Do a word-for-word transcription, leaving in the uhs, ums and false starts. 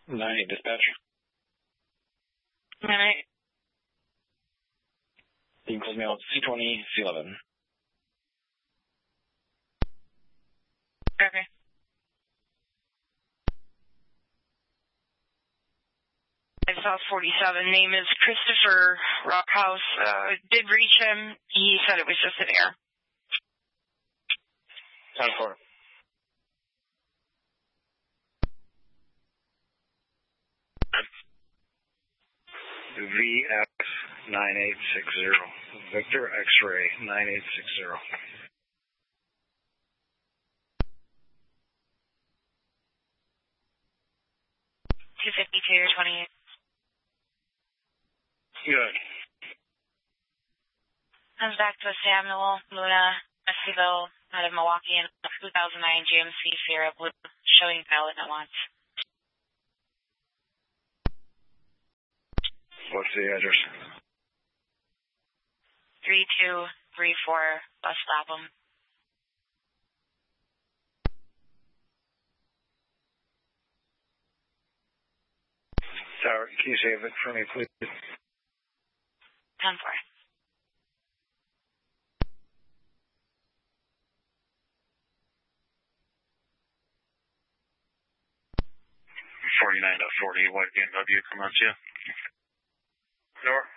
nine eight dispatch. nine eight. Equals mail C twenty, C eleven. Okay. I saw forty-seven. Name is Christopher Rockhouse. Uh, did reach him. He said it was just an error. ten four. V F nine eight six zero. Victor X-ray nine eight six zero. two fifty-two, twenty-eight. Good. Comes back to a Samuel Luna Esquivel out of Milwaukee in two thousand nine G M C Sierra Blue, showing valid at once. What's the address? three two three four West Lapham. Tower, can you save it for me, please? ten four. forty-nine to forty, white B M W, come on to you. Door.